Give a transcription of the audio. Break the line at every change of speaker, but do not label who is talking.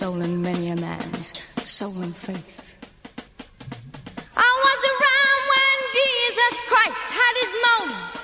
stolen many a man's soul and faith. I was around when Jesus Christ had his moments.